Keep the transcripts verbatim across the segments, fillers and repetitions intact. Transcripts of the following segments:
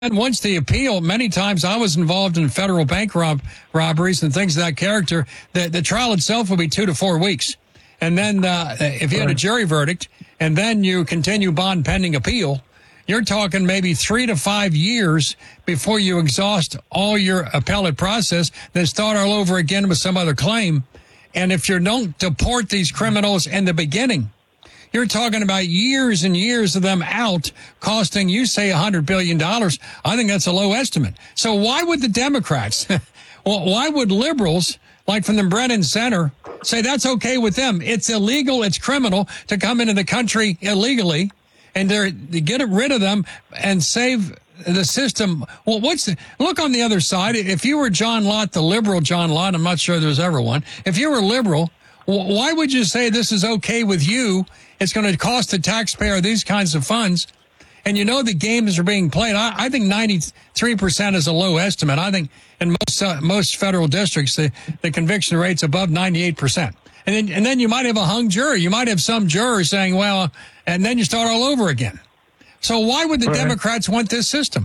And once the appeal, many times I was involved in federal bank rob- robberies and things of that character. The, the trial itself would be two to four weeks. And then uh, if you had a jury verdict and then you continue bond pending appeal, you're talking maybe three to five years before you exhaust all your appellate process, then start all over again with some other claim. And if you don't deport these criminals in the beginning, you're talking about years and years of them out costing, you say, one hundred billion dollars. I think that's a low estimate. So why would the Democrats, well, why would liberals, like from the Brennan Center, say that's okay with them? It's illegal, it's criminal to come into the country illegally, and they're, they get rid of them and save the system. Well, what's the, look on the other side. If you were John Lott, the liberal John Lott, I'm not sure there's ever one. If you were liberal, why would you say this is okay with you? It's going to cost the taxpayer these kinds of funds. And you know the games are being played. I, I think ninety-three percent is a low estimate. I think in most uh, most federal districts, the, the conviction rate's above ninety-eight percent. And then, and then you might have a hung jury. You might have some jurors saying, well, and then you start all over again. So why would the right. Democrats want this system?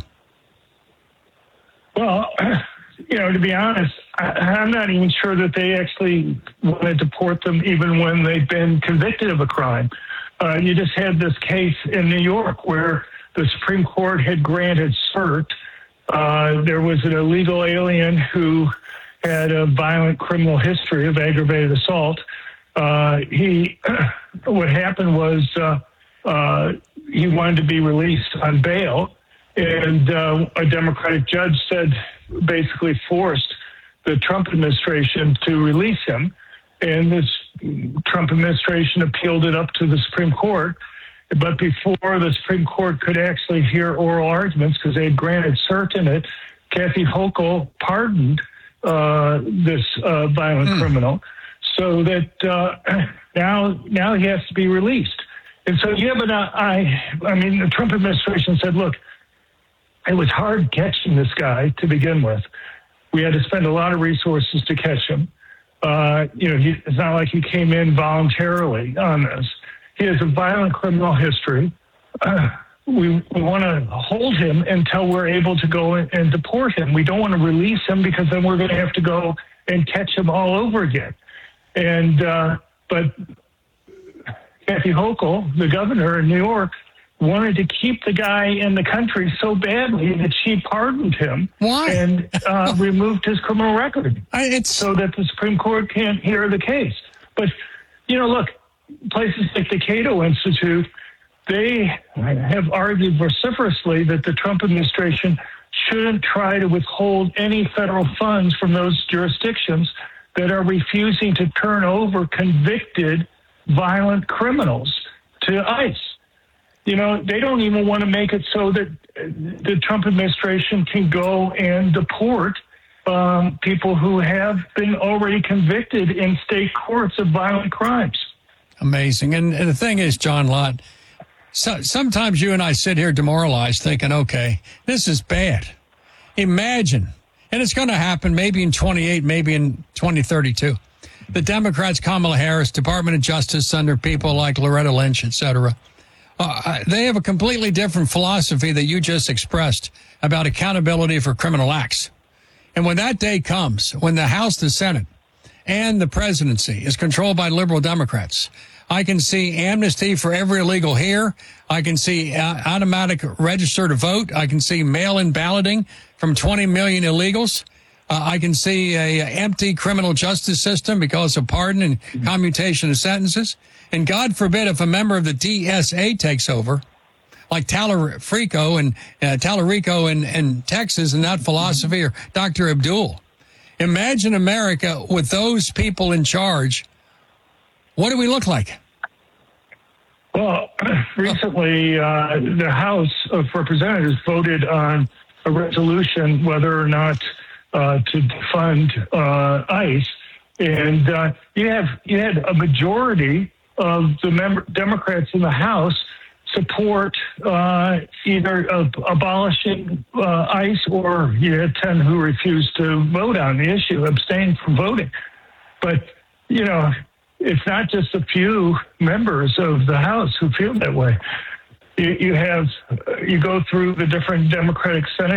Well, you know, to be honest, I, I'm not even sure that they actually want to deport them even when they've been convicted of a crime. Uh, you just had this case in New York where the Supreme Court had granted cert. Uh, there was an illegal alien who had a violent criminal history of aggravated assault. Uh, he, what happened was uh, uh, he wanted to be released on bail, and uh, a Democratic judge said, basically forced the Trump administration to release him. And this Trump administration appealed it up to the Supreme Court. But before the Supreme Court could actually hear oral arguments, because they had granted cert in it, Kathy Hochul pardoned uh, this uh, violent mm. criminal, so that uh, now now he has to be released. And so, yeah, but uh, I, I mean, the Trump administration said, look, it was hard catching this guy to begin with. We had to spend a lot of resources to catch him. Uh, you know, he, it's not like he came in voluntarily on this. He has a violent criminal history. Uh, we we want to hold him until we're able to go and, and deport him. We don't want to release him because then we're going to have to go and catch him all over again. And uh, but Kathy Hochul, the governor in New York, wanted to keep the guy in the country so badly that she pardoned him. Why? And uh, removed his criminal record I, it's... so that the Supreme Court can't hear the case. But, you know, look, places like the Cato Institute, they have argued vociferously that the Trump administration shouldn't try to withhold any federal funds from those jurisdictions that are refusing to turn over convicted violent criminals to ICE. You know, they don't even want to make it so that the Trump administration can go and deport um, people who have been already convicted in state courts of violent crimes. Amazing. And, and the thing is, John Lott, so, sometimes you and I sit here demoralized thinking, okay, this is bad. Imagine, and it's going to happen maybe in twenty-eight, maybe in twenty thirty-two. The Democrats, Kamala Harris, Department of Justice under people like Loretta Lynch, et cetera, Uh, they have a completely different philosophy that you just expressed about accountability for criminal acts. And when that day comes, when the House, the Senate, and the presidency is controlled by liberal Democrats, I can see amnesty for every illegal here. I can see uh, automatic register to vote. I can see mail-in balloting from twenty million illegals. Uh, I can see a, a empty criminal justice system because of pardon and commutation of sentences. And God forbid if a member of the T S A takes over, like Tallarico and uh, Tallarico in, in Texas and that philosophy, or Doctor Abdul. Imagine America with those people in charge. What do we look like? Well, recently uh, the House of Representatives voted on a resolution whether or not uh, to defund uh, ICE, and uh, you have you had a majority of the member, Democrats in the House support uh, either uh, abolishing uh, ICE, or you had ten who refused to vote on the issue, abstained from voting. But, you know, it's not just a few members of the House who feel that way. you, you have, you go through the different Democratic Senate